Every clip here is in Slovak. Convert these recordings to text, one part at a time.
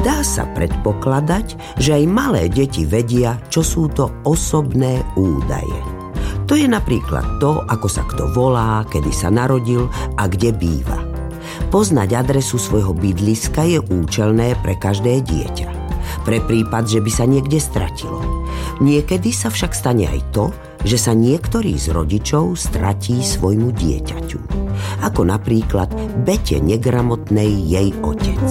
Dá sa predpokladať, že aj malé deti vedia, čo sú to osobné údaje. To je napríklad to, ako sa kto volá, kedy sa narodil a kde býva. Poznať adresu svojho bydliska je účelné pre každé dieťa. Pre prípad, že by sa niekde stratilo. Niekedy sa však stane aj to, že sa niektorý z rodičov stratí svojmu dieťaťu. Ako napríklad Bete negramotnej jej otec.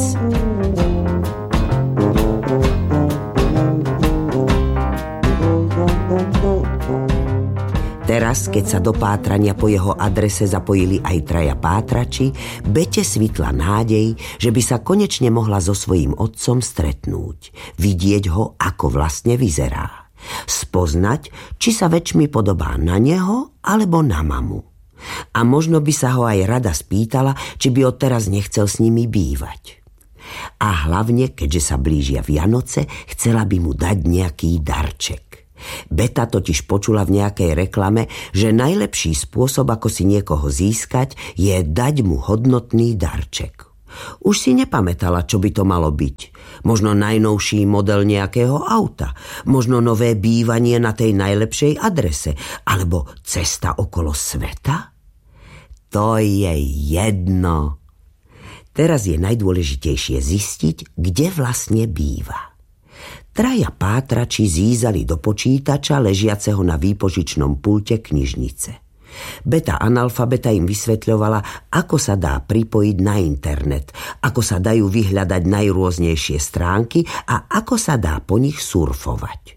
Teraz, keď sa do pátrania po jeho adrese zapojili aj traja pátrači, Bete svitla nádej, že by sa konečne mohla so svojím otcom stretnúť, vidieť ho, ako vlastne vyzerá. Spoznať, či sa väčšmi podobá na neho, alebo na mamu. A možno by sa ho aj rada spýtala, či by odteraz nechcel s nimi bývať. A hlavne, keďže sa blížia Vianoce, chcela by mu dať nejaký darček. Beta totiž počula v nejakej reklame, že najlepší spôsob, ako si niekoho získať, je dať mu hodnotný darček. Už si nepamätala, čo by to malo byť. Možno najnovší model nejakého auta, možno nové bývanie na tej najlepšej adrese, alebo cesta okolo sveta? To je jedno. Teraz je najdôležitejšie zistiť, kde vlastne býva. Traja pátrači zízali do počítača ležiaceho na výpožičnom pulte knižnice. Beta analfabeta im vysvetľovala, ako sa dá pripojiť na internet, ako sa dajú vyhľadať najrôznejšie stránky a ako sa dá po nich surfovať.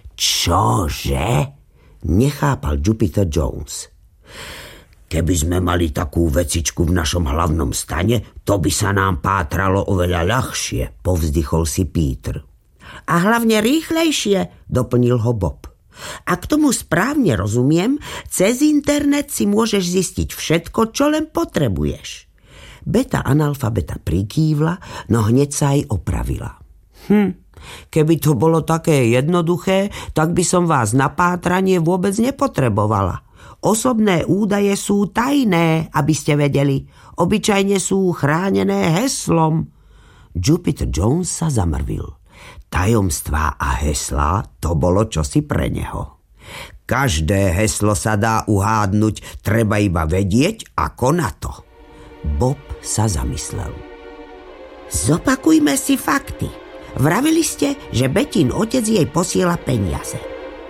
Čože? Nechápal Jupiter Jones. Keby sme mali takú vecičku v našom hlavnom stane, to by sa nám pátralo oveľa ľahšie, povzdychol si Peter. A hlavne rýchlejšie, doplnil ho Bob. A k tomu správne rozumiem, cez internet si môžeš zistiť všetko, čo len potrebuješ. Beta analfabeta prikývla, no hneď sa aj opravila. Keby to bolo také jednoduché, tak by som vás na pátranie vôbec nepotrebovala. Osobné údaje sú tajné, aby ste vedeli. Obyčajne sú chránené heslom. Jupiter Jones sa zamrvil. Tajomstvá a heslá, to bolo čosi pre neho. Každé heslo sa dá uhádnuť, treba iba vedieť, ako na to. Bob sa zamyslel. Zopakujme si fakty. Vravili ste, že Betin otec jej posiela peniaze.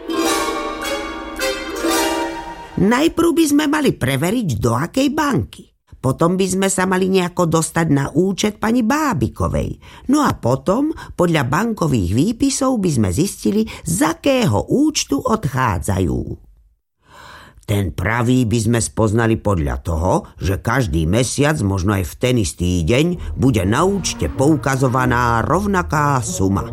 Najprv by sme mali preveriť, do akej banky. Potom by sme sa mali nejako dostať na účet pani Bábikovej. No a potom, podľa bankových výpisov by sme zistili, z akého účtu odchádzajú. Ten pravý by sme spoznali podľa toho, že každý mesiac, možno aj v ten istý deň, bude na účte poukazovaná rovnaká suma.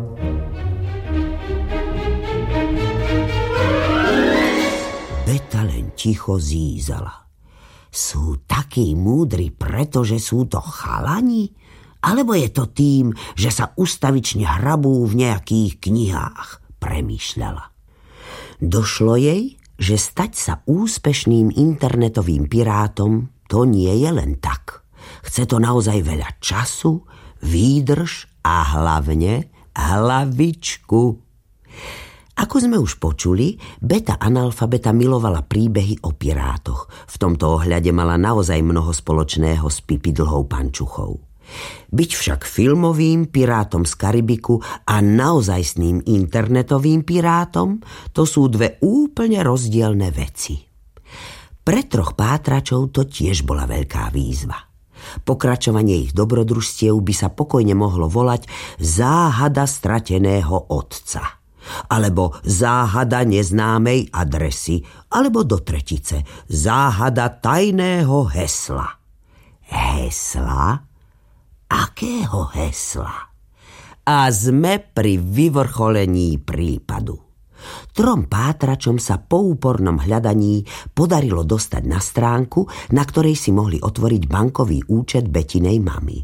Beta len ticho zízala. Sú takí múdri, pretože sú to chalani? Alebo je to tým, že sa ustavične hrabú v nejakých knihách? Premýšľala. Došlo jej, že stať sa úspešným internetovým pirátom, to nie je len tak. Chce to naozaj veľa času, výdrž a hlavne hlavičku. Ako sme už počuli, Beta analfabeta milovala príbehy o pirátoch. V tomto ohľade mala naozaj mnoho spoločného s Pipi dlhou pančuchou. Byť však filmovým pirátom z Karibiku a naozajstným internetovým pirátom, to sú dve úplne rozdielne veci. Pre troch pátračov to tiež bola veľká výzva. Pokračovanie ich dobrodružstiev by sa pokojne mohlo volať Záhada strateného otca, alebo Záhada neznámej adresy, alebo do tretice Záhada tajného hesla. Hesla? Akého hesla? A sme pri vyvrcholení prípadu. Trom pátračom sa po úpornom hľadaní podarilo dostať na stránku, na ktorej si mohli otvoriť bankový účet Betinej mamy.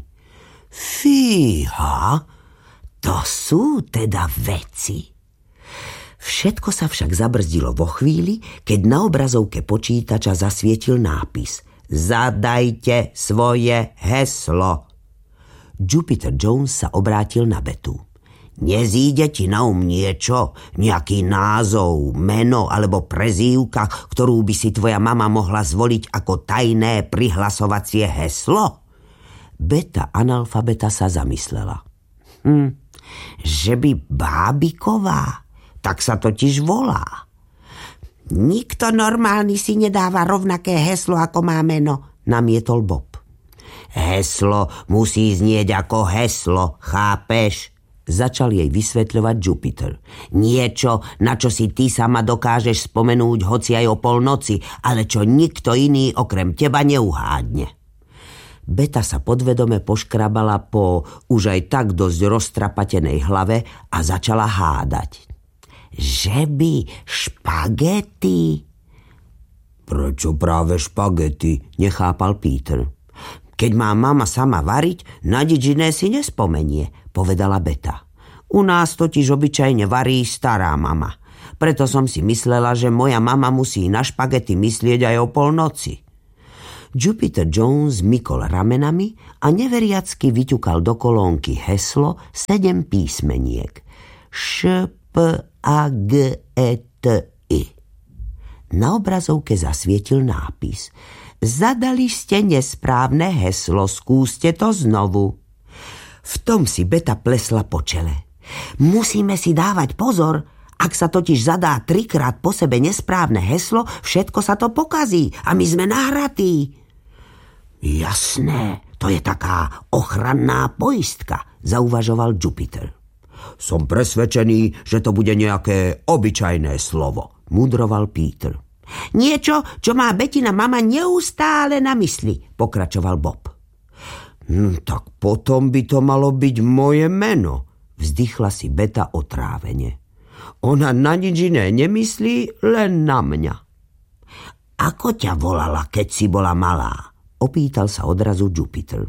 Fíha, to sú teda veci. Všetko sa však zabrzdilo vo chvíli, keď na obrazovke počítača zasvietil nápis Zadajte svoje heslo. Jupiter Jones sa obrátil na Betu. Nezíde ti na niečo? Nejaký názov, meno alebo prezývka, ktorú by si tvoja mama mohla zvoliť ako tajné prihlasovacie heslo? Beta analfabeta sa zamyslela. Že by Bábiková? Tak sa totiž volá. Nikto normálny si nedáva rovnaké heslo, ako má meno, namietol Bob. Heslo musí znieť ako heslo, chápeš? Začal jej vysvetľovať Jupiter. Niečo, na čo si ty sama dokážeš spomenúť hoci aj o polnoci, ale čo nikto iný okrem teba neuhádne. Beta sa podvedome poškrabala po už aj tak dosť roztrapatenej hlave a začala hádať. Že by špagety? Prečo práve špagety? Nechápal Peter. Keď má mama sama variť, na nič iné si nespomenie, povedala Beta. U nás totiž obyčajne varí stará mama. Preto som si myslela, že moja mama musí na špagety myslieť aj o polnoci. Jupiter Jones mykol ramenami a neveriacky vyťukal do kolónky heslo 7 písmeniek. ŠPAGETI. Na obrazovke zasvietil nápis. Zadali ste nesprávne heslo, skúste to znovu. V tom si Beta plesla po čele. Musíme si dávať pozor, ak sa totiž zadá 3-krát po sebe nesprávne heslo, všetko sa to pokazí a my sme nahratí. Jasné, to je taká ochranná poistka, zauvažoval Jupiter. Som presvedčený, že to bude nejaké obyčajné slovo, mudroval Peter. Niečo, čo má Betina mama neustále na mysli, pokračoval Bob. Tak potom by to malo byť moje meno, vzdychla si Beta otrávene. Ona na nič iné nemyslí, len na mňa. Ako ťa volala, keď si bola malá? Opýtal sa odrazu Jupiter.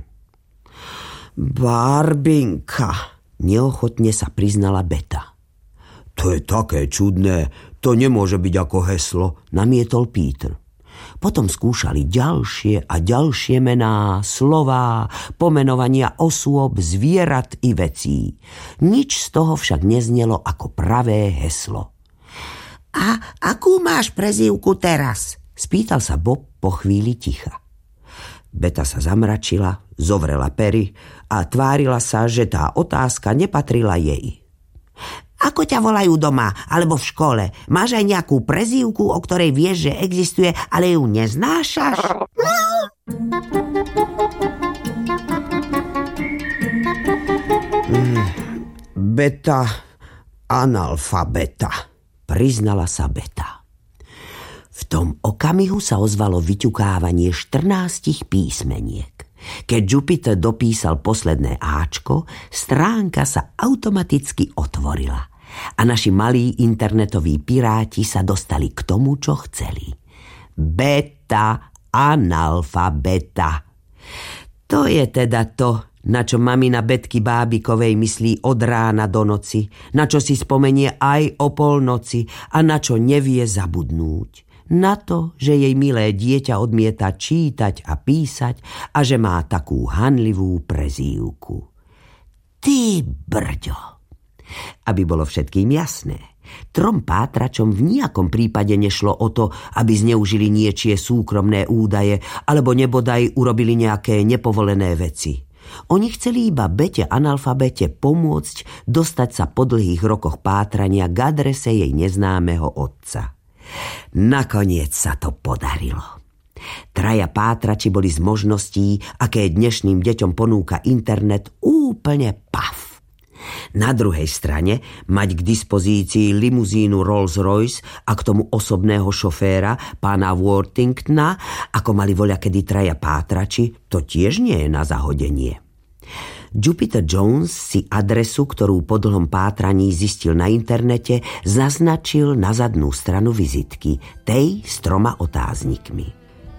Barbinka, neochotne sa priznala Beta. To je také čudné, to nemôže byť ako heslo, namietol Peter. Potom skúšali ďalšie a ďalšie mená, slová, pomenovania osôb, zvierat i vecí. Nič z toho však neznelo ako pravé heslo. A akú máš prezývku teraz? Spýtal sa Bob po chvíli ticha. Beta sa zamračila, zovrela pery a tvárila sa, že tá otázka nepatrila jej. Ako ťa volajú doma alebo v škole? Máš aj nejakú prezývku, o ktorej vieš, že existuje, ale ju neznášaš? Beta analfabeta, priznala sa Beta. V tom okamihu sa ozvalo vyťukávanie 14 písmeniek. Keď Jupiter dopísal posledné áčko, stránka sa automaticky otvorila a naši malí internetoví piráti sa dostali k tomu, čo chceli. Beta analfabeta. To je teda to, na čo mamina Betky Bábikovej myslí od rána do noci, na čo si spomenie aj o polnoci a na čo nevie zabudnúť. Na to, že jej milé dieťa odmieta čítať a písať a že má takú hanlivú prezývku. Ty brďo! Aby bolo všetkým jasné, 3 pátračom v nejakom prípade nešlo o to, aby zneužili niečie súkromné údaje alebo nebodaj urobili nejaké nepovolené veci. Oni chceli iba Bete analfabete pomôcť dostať sa po dlhých rokoch pátrania k adrese jej neznámeho otca. Nakoniec sa to podarilo. 3 pátrači boli z možností, aké dnešným deťom ponúka internet, úplne paf. Na druhej strane mať k dispozícii limuzínu Rolls-Royce a k tomu osobného šoféra, pána Worthingtona, ako mali voľakedy 3 pátrači, to tiež nie je na zahodenie. Jupiter Jones si adresu, ktorú po dlhom pátraní zistil na internete, zaznačil na zadnú stranu vizitky, tej s 3 otáznikmi.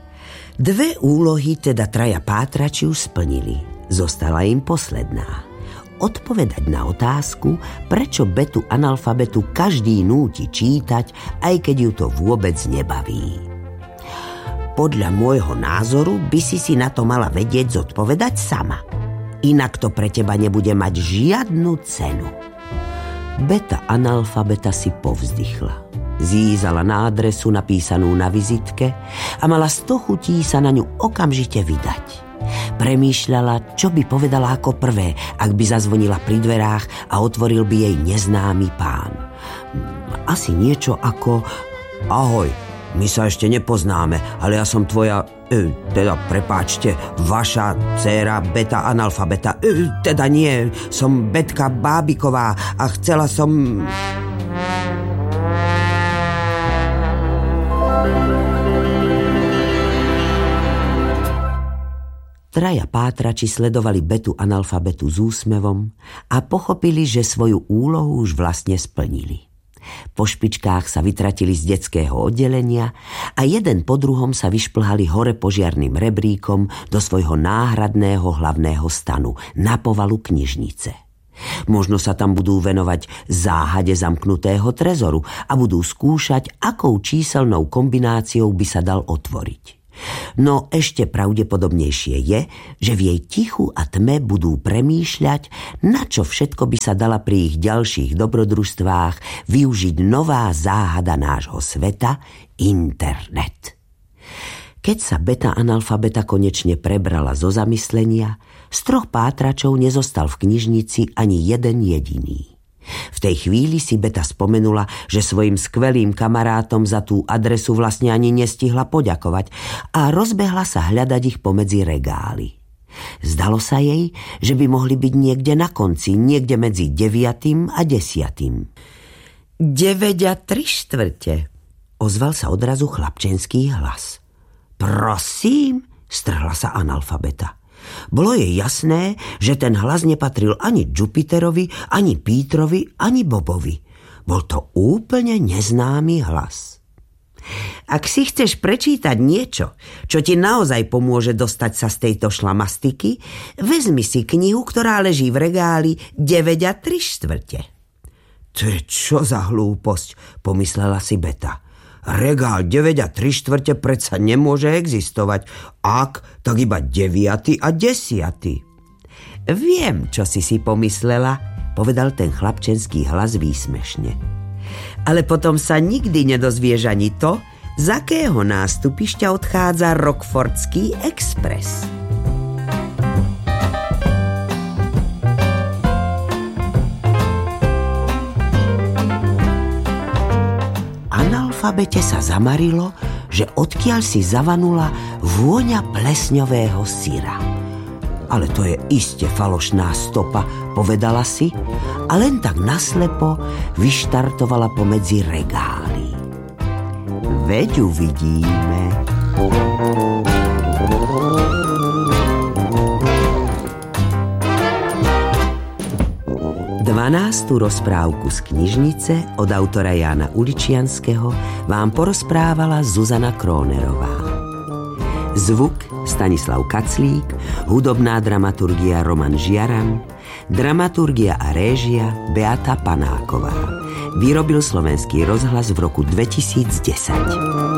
2 úlohy teda 3 pátrači už splnili. Zostala im posledná. Odpovedať na otázku, prečo Betu analfabetu každý núti čítať, aj keď ju to vôbec nebaví. Podľa môjho názoru by si na to mala vedieť zodpovedať sama. inak to pre teba nebude mať žiadnu cenu. Beta analfabeta si povzdychla. Zízala na adresu napísanú na vizitke a mala 100 chutí sa na ňu okamžite vydať. Premýšľala, čo by povedala ako prvé, ak by zazvonila pri dverách a otvoril by jej neznámy pán. Asi niečo ako: ahoj, my sa ešte nepoznáme, ale ja som tvoja, prepáčte, vaša dcéra Beta analfabeta. Teda nie, som Betka Bábiková a chcela som... Traja pátrači sledovali Betu analfabetu s úsmevom a pochopili, že svoju úlohu už vlastne splnili. Po špičkách sa vytratili z detského oddelenia a jeden po druhom sa vyšplhali hore požiarnym rebríkom do svojho náhradného hlavného stanu na povalu knižnice. Možno sa tam budú venovať záhade zamknutého trezoru a budú skúšať, akou číselnou kombináciou by sa dal otvoriť. No ešte pravdepodobnejšie je, že v jej tichu a tme budú premýšľať, na čo všetko by sa dala pri ich ďalších dobrodružstvách využiť nová záhada nášho sveta, internet. Keď sa Beta analfabeta konečne prebrala zo zamyslenia, z 3 pátračov nezostal v knižnici ani jeden jediný. V tej chvíli si Beta spomenula, že svojim skvelým kamarátom za tú adresu vlastne ani nestihla poďakovať a rozbehla sa hľadať ich pomedzi regály. Zdalo sa jej, že by mohli byť niekde na konci, niekde medzi 9. a 10. 9 3/4, ozval sa odrazu chlapčenský hlas. Prosím, strhla sa analfabeta. Bolo jej jasné, že ten hlas nepatril ani Jupiterovi, ani Pítrovi, ani Bobovi. Bol to úplne neznámy hlas. Ak si chceš prečítať niečo, čo ti naozaj pomôže dostať sa z tejto šlamastiky, vezmi si knihu, ktorá leží v regáli 9 3/4. To je čo za hlúposť, pomyslela si Beta. Regál 9 3/4 predsa nemôže existovať. Ak, tak iba 9 a 10. Viem, čo si pomyslela, povedal ten chlapčenský hlas výsmešne. Ale potom sa nikdy nedozvieš ani to, z akého nástupišťa odchádza Rockfordský Express. Analfabete sa zamarilo, že odkiaľ si zavanula vôňa plesňového syra. Ale to je iste falošná stopa, povedala si, a len tak naslepo vyštartovala pomedzi regály. Veď uvidíme. 12. rozprávku z knižnice od autora Jána Uličianskeho vám porozprávala Zuzana Krónerová. Zvuk Stanislav Kaclík, hudobná dramaturgia Roman Žiaran, dramaturgia a réžia Beata Panáková. Vyrobil Slovenský rozhlas v roku 2010.